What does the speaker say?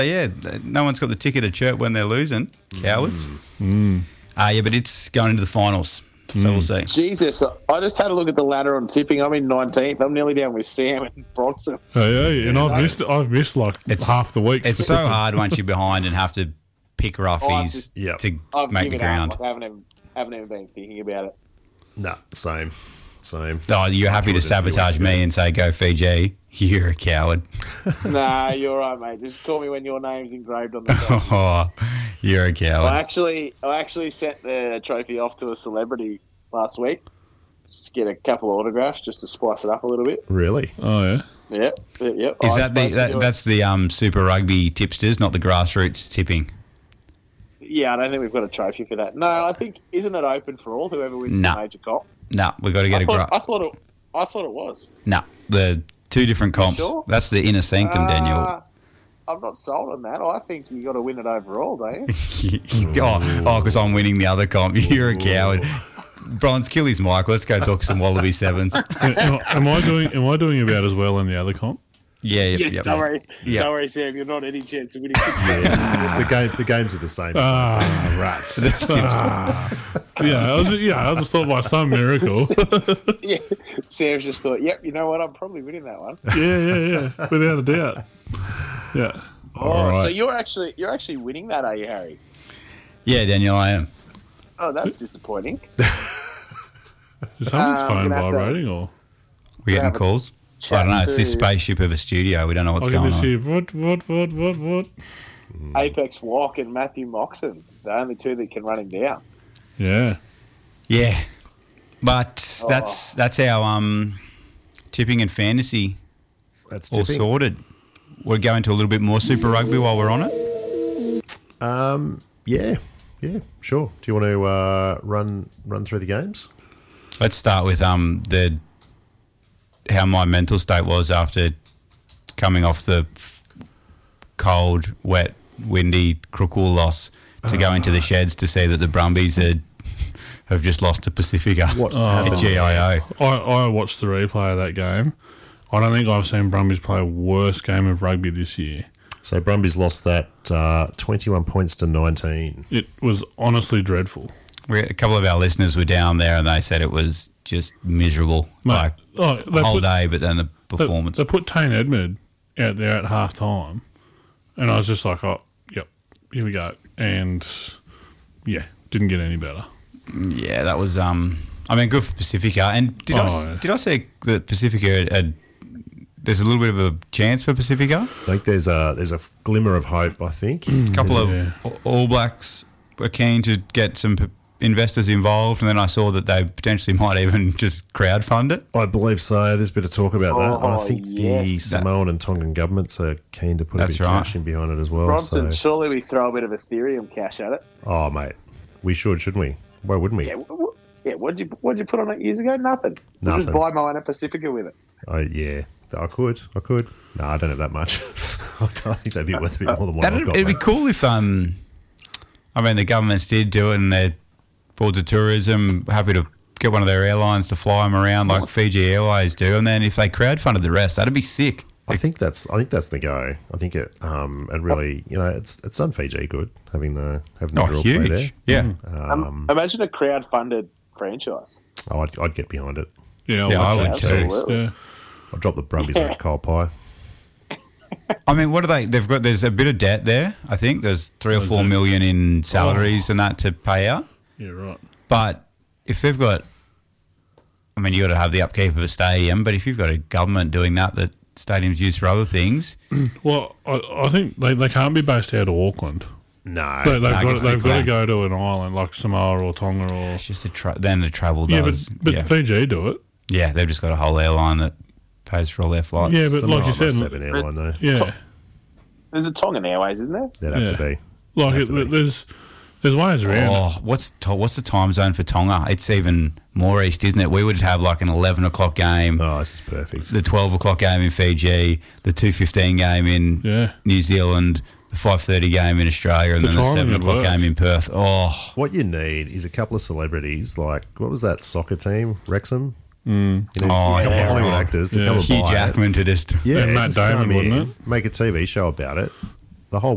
Yeah, no one's got the ticket to chirp when they're losing. Cowards. Yeah, but it's going into the finals, so we'll see. Jesus, I just had a look at the ladder on tipping. I'm in 19th. I'm nearly down with Sam and Bronson. Yeah, and I've missed like half the week. It's so hard once you're behind and have to pick roughies to make the ground. I haven't even been thinking about it. Nah, same. Oh, you're happy to sabotage me and say, go Fiji. You're a coward. Nah, you're right, mate. Just call me when your name's engraved on the trophy. Oh, you're a coward. I actually sent the trophy off to a celebrity last week. Just get a couple of autographs just to spice it up a little bit. Really? Oh, yeah? Yep. Is that's the Super Rugby tipsters, not the grassroots tipping? Yeah, I don't think we've got a trophy for that. No, I think, isn't it open for all, whoever wins the major comp? No, we've got to get I thought it was. No, the two different comps. Sure? That's the inner sanctum, Daniel. I'm not sold on that. I think you got to win it overall, don't you? Because I'm winning the other comp. You're a coward. Bronze, kill his mic. Let's go talk some Wallaby Sevens. Am I doing about as well in the other comp? Yeah. Sorry, Sam. You're not any chance of winning. The games are the same. Rats. I just thought by some miracle. Yeah, Sam's just thought, yep, you know what? I'm probably winning that one. Yeah, without a doubt. Yeah. Right. So you're actually winning that, are you, Harry? Yeah, Daniel, I am. Oh, that's disappointing. Is someone's phone vibrating or? We're getting calls? I don't know. It's this spaceship of a studio. We don't know what's going on. What? Apex Walk and Matthew Moxon, the only two that can run him down. Yeah. But that's our tipping and fantasy all sorted. We're going to a little bit more Super Rugby while we're on it. Yeah, sure. Do you want to run through the games? Let's start with how my mental state was after coming off the cold, wet, windy Crookwool loss to go into the sheds to see that the Brumbies have just lost to Pacifica at GIO. I watched the replay of that game. I don't think I've seen Brumbies play a worse game of rugby this year. So Brumbies lost that 21 points to 19. It was honestly dreadful. A couple of our listeners were down there and they said it was just miserable, the whole day, but then the performance. They put Tane Edmed out there at half time and I was just like, oh, yep, here we go. And, didn't get any better. Yeah, that was, good for Pacifica. And did I say that Pacifica there's a little bit of a chance for Pacifica? I think there's a glimmer of hope, I think. A couple of All Blacks were keen to get some investors involved, and then I saw that they potentially might even just crowdfund it. I believe so. There's a bit of talk about that. And I think the Samoan and Tongan governments are keen to put a bit of cash in behind it as well. Bronson, surely we throw a bit of Ethereum cash at it. Oh, mate. We shouldn't we? Why wouldn't we? Yeah, what'd you put on it years ago? Nothing. You just buy Moana Pacifica with it. I could. No, I don't have that much. I think they'd be worth a bit more than what I've got. It'd be cool if, the governments did do it and their boards of tourism happy to get one of their airlines to fly them around like Fiji Airways do, and then if they crowdfunded the rest, that'd be sick. I think that's the go. I think it and really, it's done Fiji good having the drill huge. Play there. Yeah. Imagine a crowd-funded franchise. Oh, I'd get behind it. Yeah, I would too. Yeah. I'll drop the Brumbies like cold pie. What are they? There's a bit of debt there. I think there's 3 or 4 million in salaries and that to pay out. Yeah, right. But if they've got, you got to have the upkeep of a stadium. But if you've got a government doing that stadiums used for other things. Well, I think they can't be based out of Auckland. No, they've got to go to an island like Samoa or Tonga or. It's just then the travel does. But Fiji do it. Yeah, they've just got a whole airline that pays for all their flights. Yeah, but like you said, have an airline though. Yeah, there's a Tongan Airways, isn't there? That'd have to be. There's ways around. Oh, what's the time zone for Tonga? It's even more east, isn't it? We would have like an 11 o'clock game. Oh, this is perfect. The 12 o'clock game in Fiji, the 2:15 game in New Zealand, the 5:30 game in Australia, and then the 7 o'clock game in Perth. Oh, what you need is a couple of celebrities like what was that soccer team, Wrexham? Hollywood actors to come and Hugh buy Jackman to just and Matt Damon, wouldn't it? Make a TV show about it. The whole